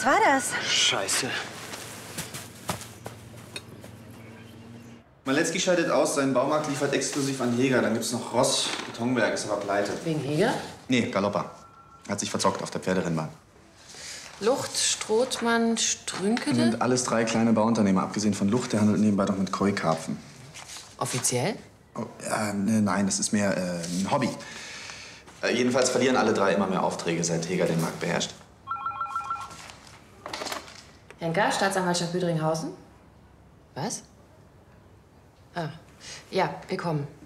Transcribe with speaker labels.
Speaker 1: Was war das?
Speaker 2: Scheiße.
Speaker 3: Maletzki scheidet aus, sein Baumarkt liefert exklusiv an Heger. Dann gibt's noch Ross, Betonwerk, ist aber pleite.
Speaker 1: Wegen Heger?
Speaker 3: Nee, Galoppa. Hat sich verzockt auf der Pferderennbahn.
Speaker 1: Lucht, Strothmann, Strünkede?
Speaker 3: Sind alles 3 kleine Bauunternehmer. Abgesehen von Lucht, der handelt nebenbei doch mit Koi-Karpfen.
Speaker 1: Offiziell?
Speaker 3: Oh, nein, das ist mehr ein Hobby. Jedenfalls verlieren alle 3 immer mehr Aufträge, seit Heger den Markt beherrscht.
Speaker 1: Henker, Staatsanwaltschaft Büdringhausen? Was? Ah, ja, wir kommen.